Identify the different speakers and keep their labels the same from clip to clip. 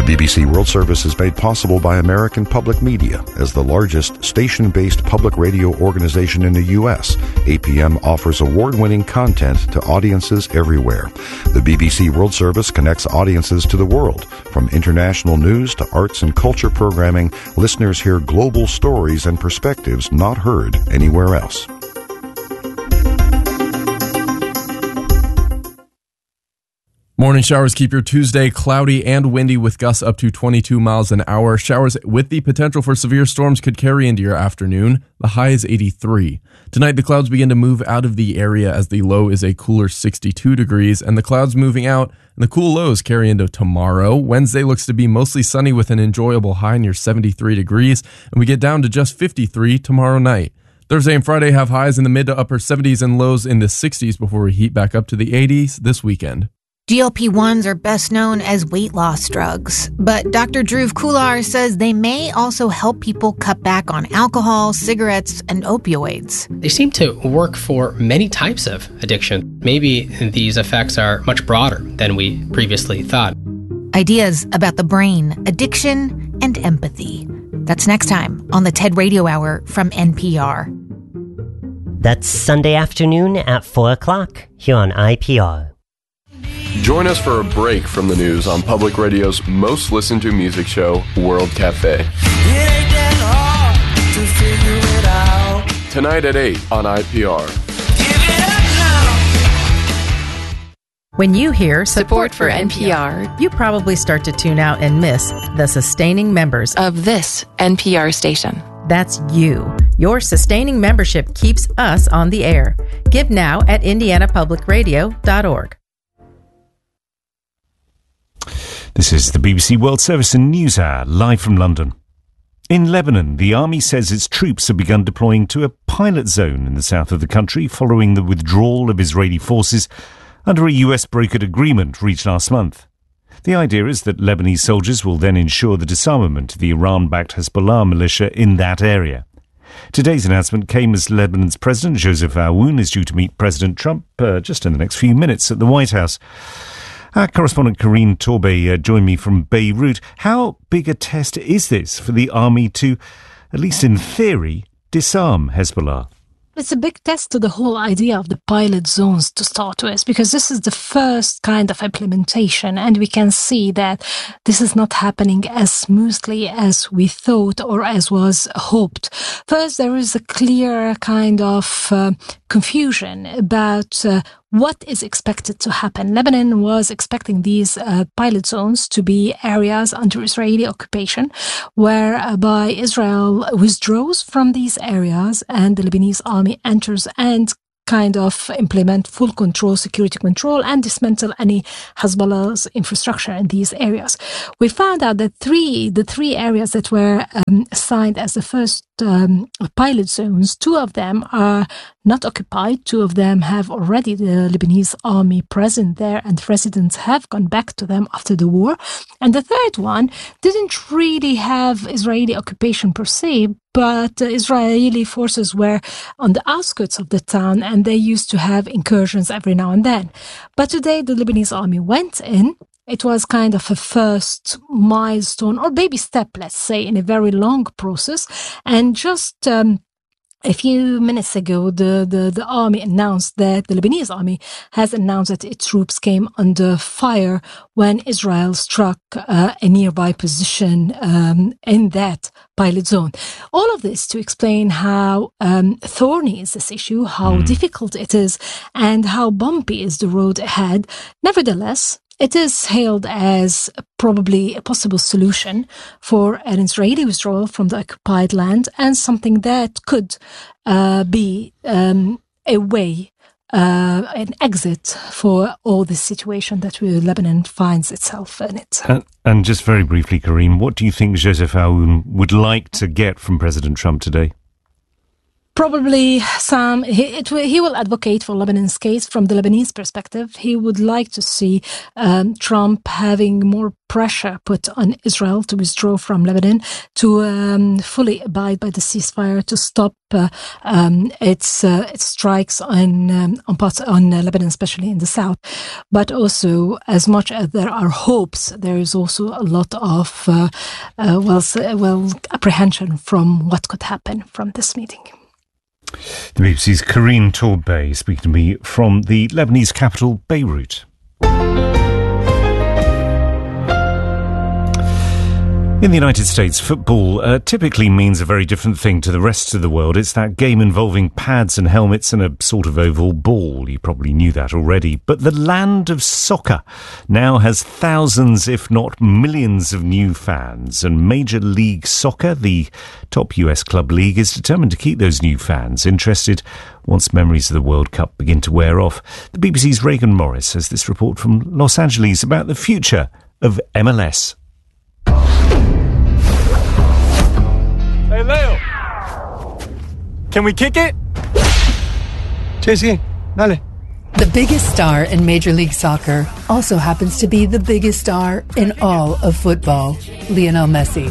Speaker 1: BBC World Service is made possible by American Public Media. As the largest station-based public radio organization in the U.S., APM offers award-winning content to audiences everywhere. The BBC World Service connects audiences to the world. From international news to arts and culture programming, listeners hear global stories and perspectives not heard anywhere else.
Speaker 2: Morning showers keep your Tuesday cloudy and windy with gusts up to 22 miles an hour. Showers with the potential for severe storms could carry into your afternoon. The high is 83. Tonight, the clouds begin to move out of the area as the low is a cooler 62 degrees, and the clouds moving out and the cool lows carry into tomorrow. Wednesday looks to be mostly sunny with an enjoyable high near 73 degrees, and we get down to just 53 tomorrow night. Thursday and Friday have highs in the mid to upper 70s and lows in the 60s before we heat back up to the 80s this weekend.
Speaker 3: GLP-1s are best known as weight loss drugs, but Dr. Dhruv Kular says they may also help people cut back on alcohol, cigarettes, and opioids.
Speaker 4: They seem to work for many types of addiction. Maybe these effects are much broader than we previously thought.
Speaker 3: Ideas about the brain, addiction, and empathy. That's next time on the TED Radio Hour from NPR.
Speaker 5: That's Sunday afternoon at 4 o'clock here on IPR.
Speaker 6: Join us for a break from the news on Public Radio's most listened to music show, World Cafe. Tonight at 8 on IPR.
Speaker 7: When you hear support for NPR, you probably start to tune out and miss the sustaining members
Speaker 8: of this NPR station.
Speaker 7: That's you. Your sustaining membership keeps us on the air. Give now at indianapublicradio.org.
Speaker 9: This is the BBC World Service and News Hour, live from London. In Lebanon, the army says its troops have begun deploying to a pilot zone in the south of the country following the withdrawal of Israeli forces under a US-brokered agreement reached last month. The idea is that Lebanese soldiers will then ensure the disarmament of the Iran-backed Hezbollah militia in that area. Today's announcement came as Lebanon's President Joseph Aoun is due to meet President Trump just in the next few minutes at the White House. Our correspondent Karine Torbay joined me from Beirut. How big a test is this for the army to, at least in theory, disarm Hezbollah?
Speaker 10: It's a big test to the whole idea of the pilot zones to start with, because this is the first kind of implementation, and we can see that this is not happening as smoothly as we thought or as was hoped. First, there is a clear kind of confusion about what is expected to happen. Lebanon was expecting these pilot zones to be areas under Israeli occupation, whereby Israel withdraws from these areas and the Lebanese army enters and kind of implement full control, security control, and dismantle any Hezbollah's infrastructure in these areas. We found out that the three areas that were assigned as the first pilot zones, 2 of them are not occupied. 2 of them have already the Lebanese army present there, and residents have gone back to them after the war. And the third one didn't really have Israeli occupation per se, but Israeli forces were on the outskirts of the town, and they used to have incursions every now and then. But today the Lebanese army went in. It was kind of a first milestone or baby step, let's say, in a very long process. And just a few minutes ago, the army announced that the Lebanese army has announced that its troops came under fire when Israel struck a nearby position in that pilot zone. All of this to explain how thorny is this issue, how difficult it is, and how bumpy is the road ahead. Nevertheless, it is hailed as probably a possible solution for an Israeli withdrawal from the occupied land, and something that could be a way, an exit for all this situation that Lebanon finds itself in it.
Speaker 9: And just very briefly, Karine, what do you think Joseph Aoun would like to get from President Trump today?
Speaker 10: Probably he will advocate for Lebanon's case from the Lebanese perspective. He would like to see Trump having more pressure put on Israel to withdraw from Lebanon, to fully abide by the ceasefire, to stop its strikes on Lebanon, especially in the south. But also, as much as there are hopes, there is also a lot of apprehension from what could happen from this meeting.
Speaker 9: The BBC's Karine Torbay speaking to me from the Lebanese capital, Beirut. In the United States, football typically means a very different thing to the rest of the world. It's that game involving pads and helmets and a sort of oval ball. You probably knew that already. But the land of soccer now has thousands, if not millions, of new fans. And Major League Soccer, the top US club league, is determined to keep those new fans interested once memories of the World Cup begin to wear off. The BBC's Reagan Morris has this report from Los Angeles about the future of MLS.
Speaker 11: Hey, Leo. Can we kick it? Sí, dale.
Speaker 12: The biggest star in Major League Soccer also happens to be the biggest star in all of football, Lionel Messi.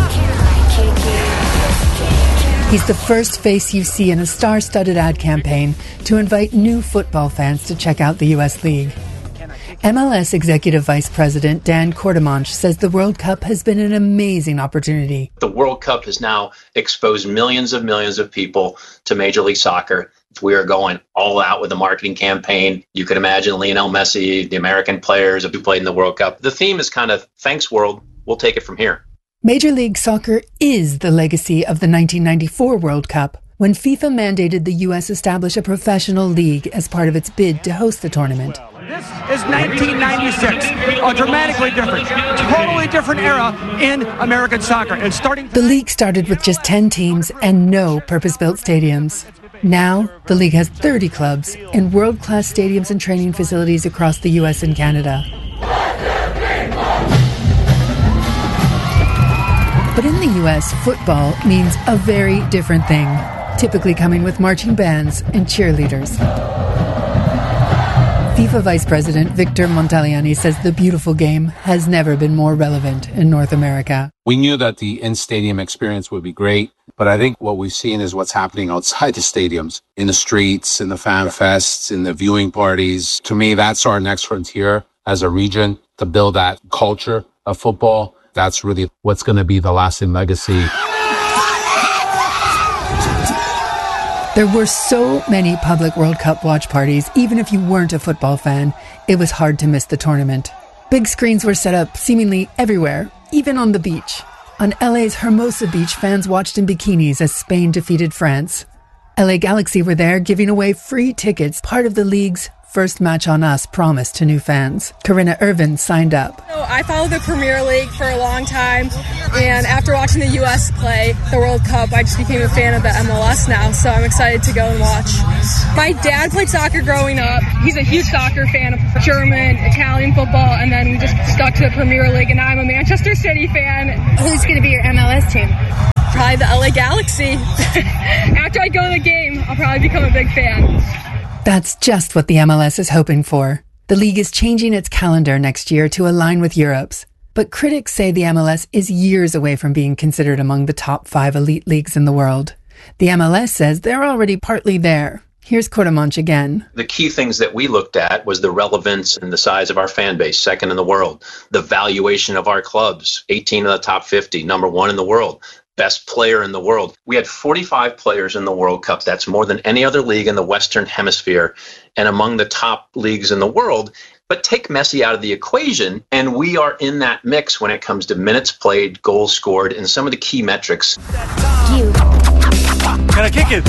Speaker 12: He's the first face you see in a star-studded ad campaign to invite new football fans to check out the U.S. League. MLS Executive Vice President Dan Courtemanche says the World Cup has been an amazing opportunity.
Speaker 13: The World Cup has now exposed millions of people to Major League Soccer. We are going all out with the marketing campaign. You can imagine Lionel Messi, the American players who played in the World Cup. The theme is kind of, thanks world, we'll take it from here.
Speaker 12: Major League Soccer is the legacy of the 1994 World Cup, when FIFA mandated the U.S. establish a professional league as part of its bid to host the tournament.
Speaker 11: This is 1996, a dramatically different, totally different era in American soccer. And
Speaker 12: the league started with just 10 teams and no purpose-built stadiums. Now, the league has 30 clubs and world-class stadiums and training facilities across the U.S. and Canada. But in the U.S., football means a very different thing, typically coming with marching bands and cheerleaders. FIFA Vice President Victor Montagliani says the beautiful game has never been more relevant in North America.
Speaker 14: We knew that the in-stadium experience would be great, but I think what we've seen is what's happening outside the stadiums, in the streets, in the fan fests, in the viewing parties. To me, that's our next frontier as a region, to build that culture of football. That's really what's going to be the lasting legacy.
Speaker 12: There were so many public World Cup watch parties, even if you weren't a football fan, it was hard to miss the tournament. Big screens were set up seemingly everywhere, even on the beach. On LA's Hermosa Beach, fans watched in bikinis as Spain defeated France. LA Galaxy were there giving away free tickets, part of the league's first match on us promise to new fans. Corinna Irvin signed up.
Speaker 15: I followed the Premier League for a long time, and after watching the U.S. play the World Cup, I just became a fan of the MLS now, so I'm excited to go and watch. My dad played soccer growing up. He's a huge soccer fan of German, Italian football, and then we just stuck to the Premier League, and now I'm a Manchester City fan. Who's going to be your MLS team? Probably the LA Galaxy. After I go to the game, I'll probably become a big fan.
Speaker 12: That's just what the MLS is hoping for. The league is changing its calendar next year to align with Europe's. But critics say the MLS is years away from being considered among the top 5 elite leagues in the world. The MLS says they're already partly there. Here's Courtemanche again.
Speaker 13: The key things that we looked at was the relevance and the size of our fan base, second in the world. The valuation of our clubs, 18 of the top 50, number 1 in the world. Best player in the world. We had 45 players in the World Cup. That's more than any other league in the Western Hemisphere and among the top leagues in the world. But take Messi out of the equation, and we are in that mix when it comes to minutes played, goals scored, and some of the key metrics.
Speaker 11: Can I kick it?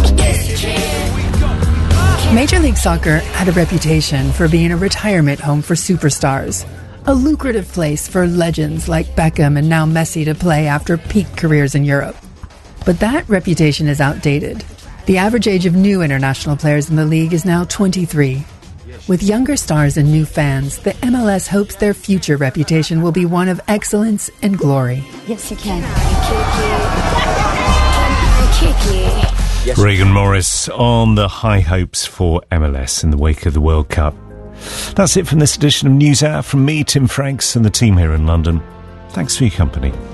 Speaker 12: Major League Soccer had a reputation for being a retirement home for superstars. A lucrative place for legends like Beckham and now Messi to play after peak careers in Europe. But that reputation is outdated. The average age of new international players in the league is now 23. With younger stars and new fans, the MLS hopes their future reputation will be one of excellence and glory.
Speaker 16: Yes, you can. Yes.
Speaker 9: Regan Morris on the high hopes for MLS in the wake of the World Cup. That's it from this edition of News Hour from me, Tim Franks, and the team here in London. Thanks for your company.